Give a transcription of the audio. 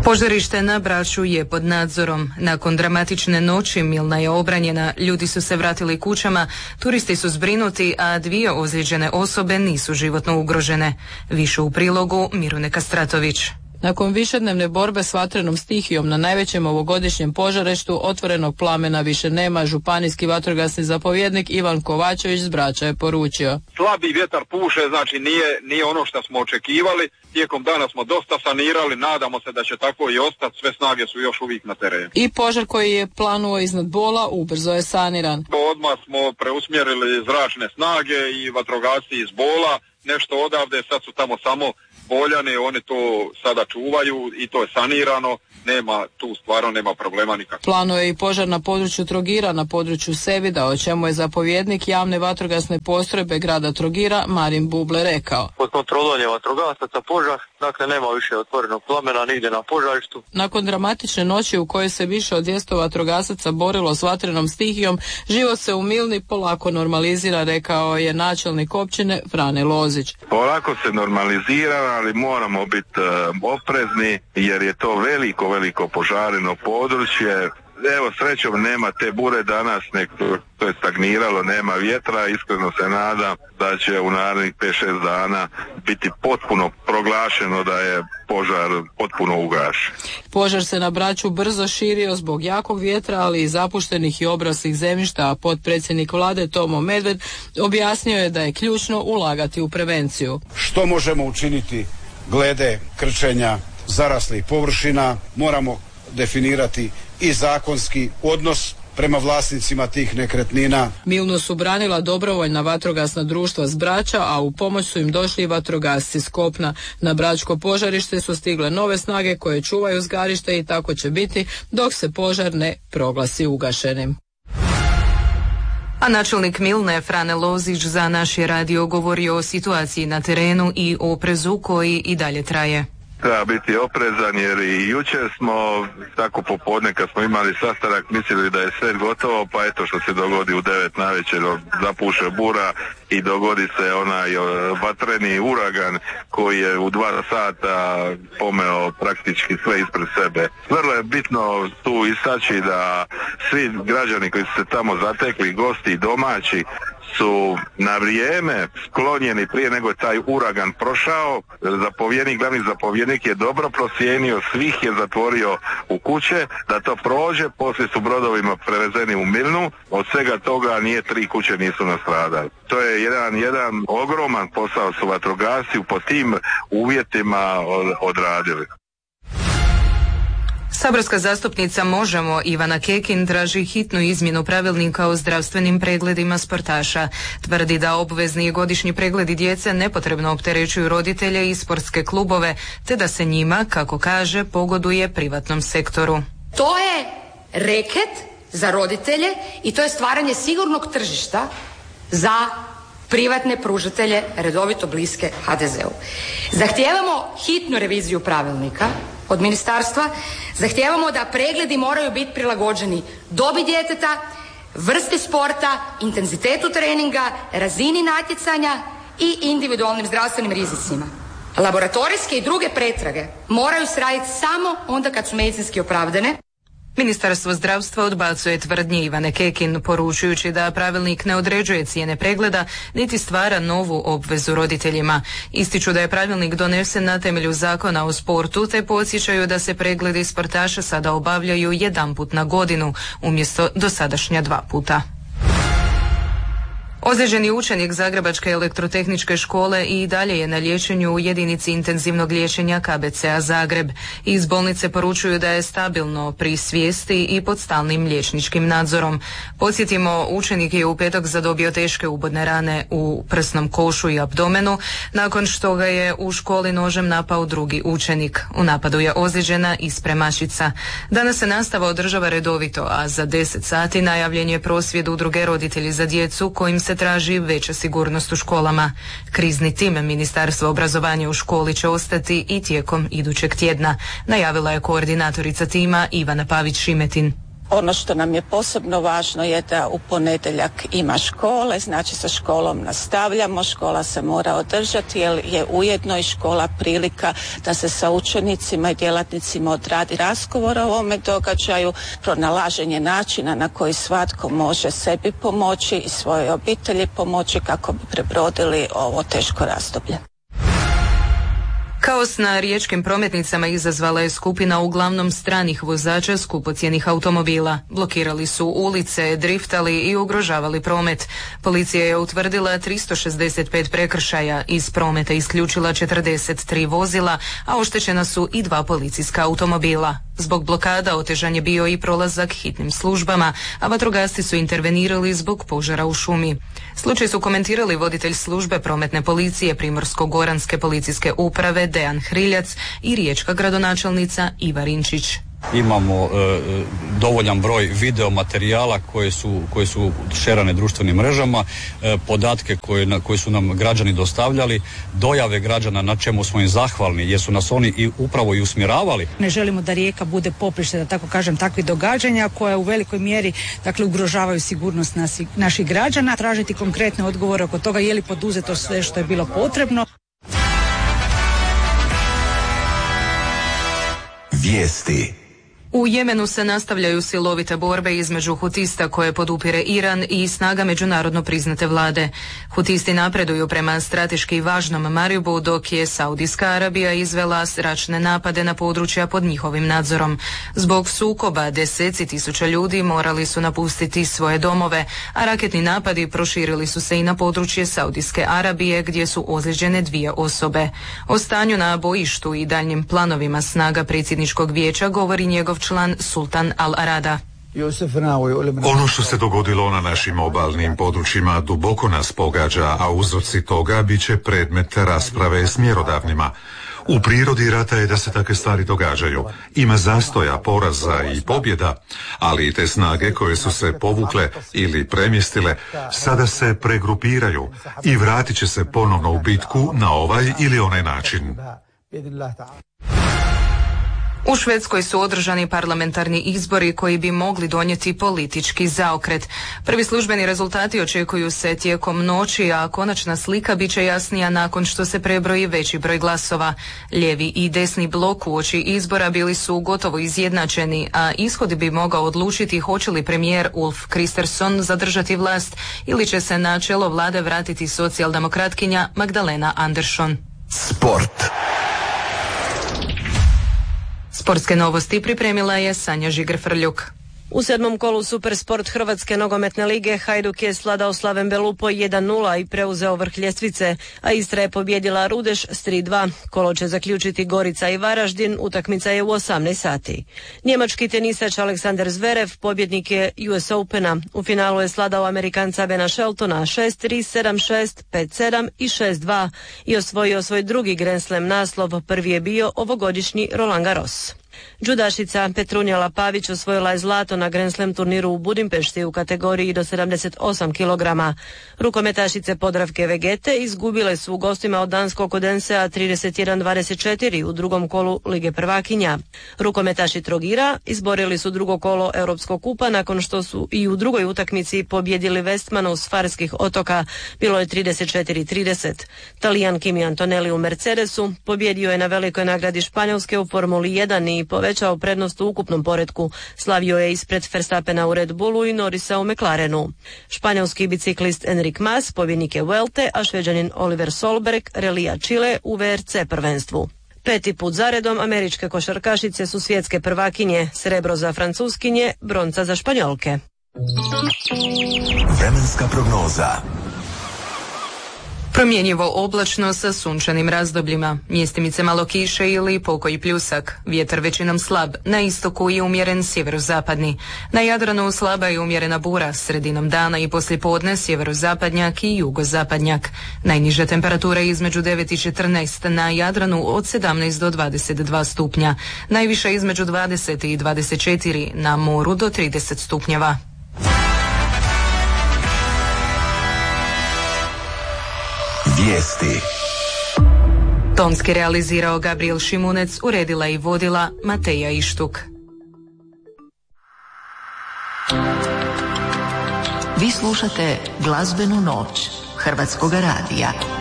Požarište na Braču je pod nadzorom. Nakon dramatične noći Milna je obranjena, ljudi su se vratili kućama, turisti su zbrinuti, a 2 ozlijeđene osobe nisu životno ugrožene. Više u prilogu Mirune Kastratović. Nakon višednevne borbe s vatrenom stihijom na najvećem ovogodišnjem požarištu otvorenog plamena više nema. Županijski vatrogasni zapovjednik Ivan Kovačević s Brača je poručio: slabi vjetar puše, znači nije ono što smo očekivali. Tijekom dana smo dosta sanirali, nadamo se da će tako i ostati, sve snage su još uvijek na terenu. I požar koji je planuo iznad Bola ubrzo je saniran. Odmah smo preusmjerili zračne snage i vatrogasci iz Bola, nešto odavde, sad su tamo samo Boljani, oni to sada čuvaju i to je sanirano, tu stvarno nema problema nikakvog. Planuje i požar na području Trogira, na području Sevida, o čemu je zapovjednik javne vatrogasne postrojbe grada Trogira Marin Buble rekao: pod kontrolom je vatrogasaca požar, dakle nema više otvorenog plamena nigdje na požarištu. Nakon dramatične noći u kojoj se više od 200 vatrogasaca borilo s vatrenom stihijom, život se u Milni polako normalizira, rekao je načelnik općine Frane Lozić. Polako se normalizira, ali moramo biti oprezni jer je to veliko požareno područje. Evo, srećom nema te bure danas, to je stagniralo, nema vjetra, iskreno se nadam da će u narednih 5-6 dana biti potpuno proglašeno da je požar potpuno ugašen. Požar se na Braču brzo širio zbog jakog vjetra, ali i zapuštenih i obraslih zemljišta, a potpredsjednik vlade Tomo Medved objasnio je da je ključno ulagati u prevenciju. Što možemo učiniti glede krčenja zaraslih površina? Moramo definirati i zakonski odnos prema vlasnicima tih nekretnina. Milnu su branila dobrovoljna vatrogasna društva s Brača, a u pomoć su im došli i vatrogasci s kopna. Na bračko požarište su stigle nove snage koje čuvaju zgarište i tako će biti dok se požar ne proglasi ugašenim. A načelnik Milne Frane Lozić za naš je radio govorio o situaciji na terenu i oprezu koji i dalje traje. Treba biti oprezan jer i jučer smo tako popodne kad smo imali sastanak mislili da je sve gotovo, pa eto što se dogodi u 9 navečer, zapuše bura i dogodi se onaj vatreni uragan koji je u 2 sata pomeo praktički sve ispred sebe. Vrlo je bitno tu istaći da svi građani koji su se tamo zatekli, gosti i domaći, su na vrijeme sklonjeni prije nego je taj uragan prošao. Glavni zapovjednik je dobro procijenio, svih je zatvorio u kuće, da to prođe, poslije su brodovima prevezeni u Milnu, od svega toga 3 kuće nisu nastradali. To je jedan ogroman posao su vatrogasci po tim uvjetima odradili. Saborska zastupnica Možemo Ivana Kekin traži hitnu izmjenu pravilnika o zdravstvenim pregledima sportaša. Tvrdi da obvezni godišnji pregledi djece nepotrebno opterećuju roditelje i sportske klubove, te da se njima, kako kaže, pogoduje privatnom sektoru. To je reket za roditelje i to je stvaranje sigurnog tržišta za privatne pružatelje redovito bliske HDZ-u. Zahtijevamo hitnu reviziju pravilnika od ministarstva, zahtijevamo da pregledi moraju biti prilagođeni dobi djeteta, vrsti sporta, intenzitetu treninga, razini natjecanja i individualnim zdravstvenim rizicima. Laboratorijske i druge pretrage moraju se raditi samo onda kad su medicinski opravdane. Ministarstvo zdravstva odbacuje tvrdnje Ivane Kekin, poručujući da pravilnik ne određuje cijene pregleda niti stvara novu obvezu roditeljima. Ističu da je pravilnik donesen na temelju Zakona o sportu, te podsjećaju da se pregledi sportaša sada obavljaju 1 put na godinu umjesto dosadašnja 2 puta. Ozlijeđeni učenik Zagrebačke elektrotehničke škole i dalje je na liječenju u jedinici intenzivnog liječenja KBC-a Zagreb. Iz bolnice poručuju da je stabilno pri svijesti i pod stalnim liječničkim nadzorom. Podsjetimo, učenik je u petak zadobio teške ubodne rane u prsnom košu i abdomenu, nakon što ga je u školi nožem napao drugi učenik. U napadu je ozlijeđena i spremačica. Danas se nastava održava redovito, a za 10 sati najavljen je prosvjed udruge Roditelji za djecu kojim se traži veća sigurnost u školama. Krizni tim Ministarstva obrazovanja u školi će ostati i tijekom idućeg tjedna, najavila je koordinatorica tima Ivana Pavić-Šimetin. Ono što nam je posebno važno je da u ponedjeljak ima škole, znači sa školom nastavljamo, škola se mora održati jer je ujedno i škola prilika da se sa učenicima i djelatnicima odradi razgovor o ovome događaju, pronalaženje načina na koji svatko može sebi pomoći i svojoj obitelji pomoći kako bi prebrodili ovo teško razdoblje. Kaos na riječkim prometnicama izazvala je skupina uglavnom stranih vozača skupocjenih automobila. Blokirali su ulice, driftali i ugrožavali promet. Policija je utvrdila 365 prekršaja, iz prometa isključila 43 vozila, a oštećena su i 2 policijska automobila. Zbog blokada otežan je bio i prolazak hitnim službama, a vatrogasci su intervenirali zbog požara u šumi. Slučaj su komentirali voditelj službe prometne policije Primorsko-goranske policijske uprave Dejan Hriljac i riječka gradonačelnica Iva Rinčić. Imamo dovoljan broj video materijala koje su šerane društvenim mrežama, podatke koje su nam građani dostavljali, dojave građana na čemu smo im zahvalni jer su nas oni upravo i usmjeravali. Ne želimo da Rijeka bude poprište, da tako kažem, takvih događanja koja u velikoj mjeri ugrožavaju sigurnost naših građana. Tražiti konkretne odgovore oko toga je li poduzeto sve što je bilo potrebno. Vijesti. U Jemenu se nastavljaju silovite borbe između hutista koje podupire Iran i snaga međunarodno priznate vlade. Hutisti napreduju prema strateški važnom Maribu, dok je Saudijska Arabija izvela zračne napade na područja pod njihovim nadzorom. Zbog sukoba deseci tisuća ljudi morali su napustiti svoje domove, a raketni napadi proširili su se i na područje Saudijske Arabije gdje su ozlijeđene 2 osobe. O stanju na bojištu i daljnjim planovima snaga predsjedničkog vijeća govori njegov član Sultan Al-Arada. Ono što se dogodilo na našim obalnim područjima duboko nas pogađa, a uzroci toga bit će predmet rasprave s mjerodavnima. U prirodi rata je da se takve stvari događaju. Ima zastoja, poraza i pobjeda, ali i te snage koje su se povukle ili premjestile sada se pregrupiraju i vratit će se ponovno u bitku na ovaj ili onaj način. U Švedskoj su održani parlamentarni izbori koji bi mogli donijeti politički zaokret. Prvi službeni rezultati očekuju se tijekom noći, a konačna slika bit će jasnija nakon što se prebroji veći broj glasova. Lijevi i desni blok uoči izbora bili su gotovo izjednačeni, a ishod bi mogao odlučiti hoće li premijer Ulf Kristersson zadržati vlast ili će se na čelo vlade vratiti socijaldemokratkinja Magdalena Andersson. Sport. Sportske novosti pripremila je Sanja Žiger-Frljuk. U 7. kolu Supersport Hrvatske nogometne lige Hajduk je svladao Slaven Belupo 1-0 i preuzeo vrh ljestvice, a Istra je pobjedila Rudeš s 3-2. Kolo će zaključiti Gorica i Varaždin, utakmica je u 18 sati. Njemački tenisač Aleksander Zverev pobjednik je US Opena. U finalu je svladao Amerikanca Bena Sheltona 6-3, 7-6, 5-7 i 6-2 i osvojio svoj drugi Grand Slam naslov, prvi je bio ovogodišnji Roland Garros. Džudašica Petrunjala Pavić osvojila je zlato na Grand Slam turniru u Budimpešti u kategoriji do 78 kg. Rukometašice Podravke Vegete izgubile su u gostima od danskog Odensea 31-24 u drugom kolu Lige prvakinja. Rukometaši Trogira izborili su drugo kolo Europskog kupa nakon što su i u drugoj utakmici pobjedili Westmanu s Farskih otoka. Bilo je 34-30. Talijan Kimi Antonelli u Mercedesu pobjedio je na velikoj nagradi Španjolske u Formuli 1 i povećao prednost u ukupnom poretku. Slavio je ispred Verstappena u Red Bullu i Norrisa u McLarenu. Španjolski biciklist Enric Mas pobjednik je Vuelte, a Šveđanin Oliver Solberg relija Chile u VRC prvenstvu. 5. put zaredom američke košarkašice su svjetske prvakinje, srebro za Francuskinje, bronca za Španjolke. Vremenska prognoza. Promjenjivo oblačno sa sunčanim razdobljima, mjestimice malo kiše ili pokoji pljusak, vjetar većinom slab, na istoku i umjeren sjeverozapadni. Na Jadranu slaba i umjerena bura, sredinom dana i poslijepodne sjeverozapadnjak i jugozapadnjak. Najniže temperature između 9 i 14, na Jadranu od 17 do 22 stupnja, najviše između 20 i 24, na moru do 30 stupnjeva. Vijesti. Tonski realizirao Gabriel Šimunec, uredila i vodila Mateja Ištuk. Vi slušate Glazbenu noć Hrvatskoga radija.